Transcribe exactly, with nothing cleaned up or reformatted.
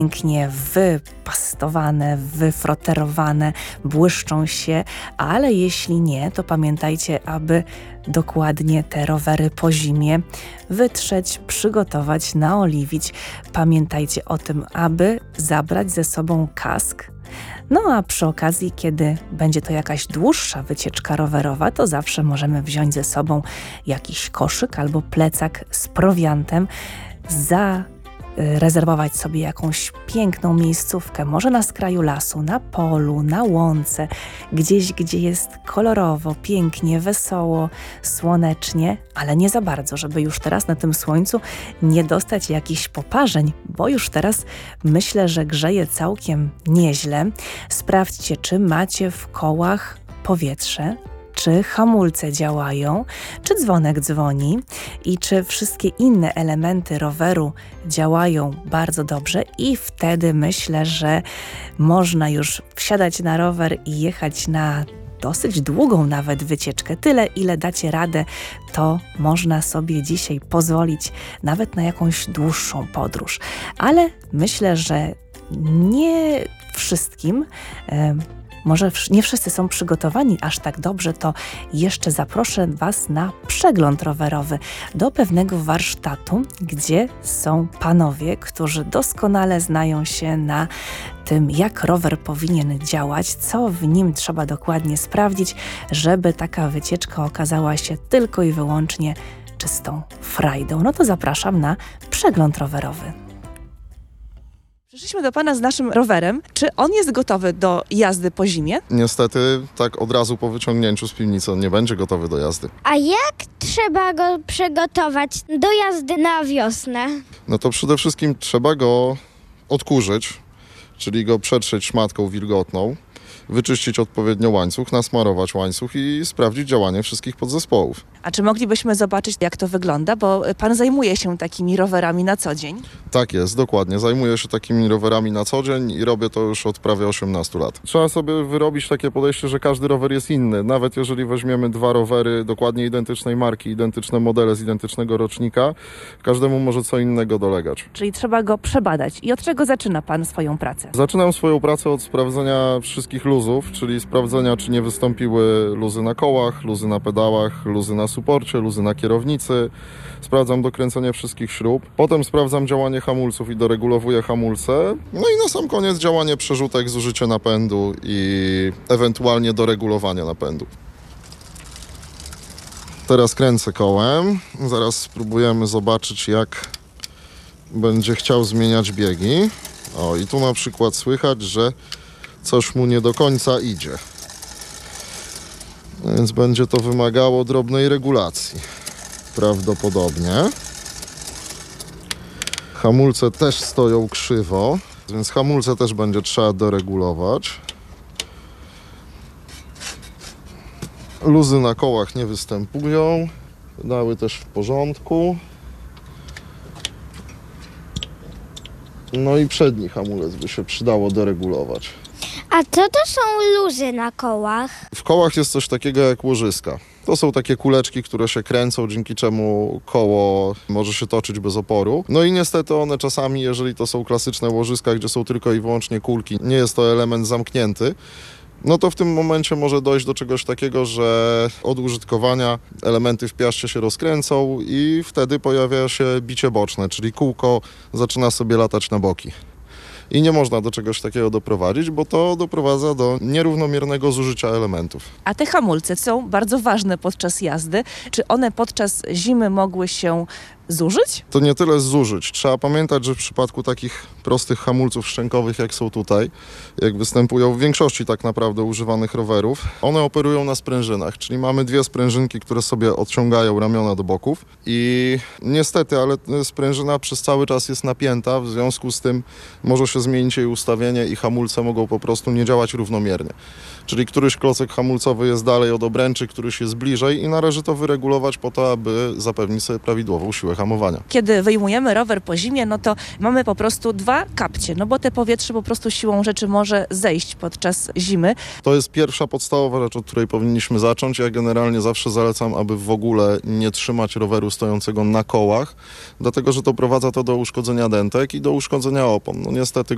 pięknie wypastowane, wyfroterowane, błyszczą się, ale jeśli nie, to pamiętajcie, aby dokładnie te rowery po zimie wytrzeć, przygotować, naoliwić. Pamiętajcie o tym, aby zabrać ze sobą kask. No a przy okazji, kiedy będzie to jakaś dłuższa wycieczka rowerowa, to zawsze możemy wziąć ze sobą jakiś koszyk albo plecak z prowiantem, za rezerwować sobie jakąś piękną miejscówkę, może na skraju lasu, na polu, na łące, gdzieś, gdzie jest kolorowo, pięknie, wesoło, słonecznie, ale nie za bardzo, żeby już teraz na tym słońcu nie dostać jakichś poparzeń, bo już teraz myślę, że grzeje całkiem nieźle. Sprawdźcie, czy macie w kołach powietrze, czy hamulce działają, czy dzwonek dzwoni i czy wszystkie inne elementy roweru działają bardzo dobrze i wtedy myślę, że można już wsiadać na rower i jechać na dosyć długą nawet wycieczkę. Tyle, ile dacie radę, to można sobie dzisiaj pozwolić nawet na jakąś dłuższą podróż. Ale myślę, że nie wszystkim e, Może nie wszyscy są przygotowani aż tak dobrze, to jeszcze zaproszę Was na przegląd rowerowy do pewnego warsztatu, gdzie są panowie, którzy doskonale znają się na tym, jak rower powinien działać, co w nim trzeba dokładnie sprawdzić, żeby taka wycieczka okazała się tylko i wyłącznie czystą frajdą. No to zapraszam na przegląd rowerowy. Przyszliśmy do Pana z naszym rowerem. Czy on jest gotowy do jazdy po zimie? Niestety, tak od razu po wyciągnięciu z piwnicy on nie będzie gotowy do jazdy. A jak trzeba go przygotować do jazdy na wiosnę? No to przede wszystkim trzeba go odkurzyć, czyli go przetrzeć szmatką wilgotną, wyczyścić odpowiednio łańcuch, nasmarować łańcuch i sprawdzić działanie wszystkich podzespołów. A czy moglibyśmy zobaczyć, jak to wygląda? Bo Pan zajmuje się takimi rowerami na co dzień. Tak jest, dokładnie. Zajmuję się takimi rowerami na co dzień i robię to już od prawie osiemnastu lat. Trzeba sobie wyrobić takie podejście, że każdy rower jest inny. Nawet jeżeli weźmiemy dwa rowery dokładnie identycznej marki, identyczne modele z identycznego rocznika, każdemu może co innego dolegać. Czyli trzeba go przebadać. I od czego zaczyna Pan swoją pracę? Zaczynam swoją pracę od sprawdzenia wszystkich luzów, czyli sprawdzenia, czy nie wystąpiły luzy na kołach, luzy na pedałach, luzy na suporcie, luzy na kierownicy. Sprawdzam dokręcenie wszystkich śrub. Potem sprawdzam działanie hamulców i doregulowuję hamulce. No i na sam koniec działanie przerzutek, zużycie napędu i ewentualnie doregulowanie napędu. Teraz kręcę kołem. Zaraz spróbujemy zobaczyć, jak będzie chciał zmieniać biegi. O, i tu na przykład słychać, że coś mu nie do końca idzie. Więc będzie to wymagało drobnej regulacji. Prawdopodobnie. Hamulce też stoją krzywo, więc hamulce też będzie trzeba doregulować. Luzy na kołach nie występują. Pedały też w porządku. No i przedni hamulec by się przydało doregulować. A co to są luzy na kołach? W kołach jest coś takiego jak łożyska. To są takie kuleczki, które się kręcą, dzięki czemu koło może się toczyć bez oporu. No i niestety one czasami, jeżeli to są klasyczne łożyska, gdzie są tylko i wyłącznie kulki, nie jest to element zamknięty, no to w tym momencie może dojść do czegoś takiego, że od użytkowania elementy w piaszcie się rozkręcą i wtedy pojawia się bicie boczne, czyli kółko zaczyna sobie latać na boki. I nie można do czegoś takiego doprowadzić, bo to doprowadza do nierównomiernego zużycia elementów. A te hamulce są bardzo ważne podczas jazdy. Czy one podczas zimy mogły się zużyć? To nie tyle zużyć. Trzeba pamiętać, że w przypadku takich prostych hamulców szczękowych, jak są tutaj, jak występują w większości tak naprawdę używanych rowerów, one operują na sprężynach, czyli mamy dwie sprężynki, które sobie odciągają ramiona do boków i niestety, ale sprężyna przez cały czas jest napięta, w związku z tym może się zmienić jej ustawienie i hamulce mogą po prostu nie działać równomiernie. Czyli któryś klocek hamulcowy jest dalej od obręczy, któryś jest bliżej i należy to wyregulować po to, aby zapewnić sobie prawidłową siłę hamowania. Kiedy wyjmujemy rower po zimie, no to mamy po prostu dwa kapcie, no bo te powietrze po prostu siłą rzeczy może zejść podczas zimy. To jest pierwsza podstawowa rzecz, od której powinniśmy zacząć. Ja generalnie zawsze zalecam, aby w ogóle nie trzymać roweru stojącego na kołach, dlatego że doprowadza to do uszkodzenia dentek i do uszkodzenia opon. No niestety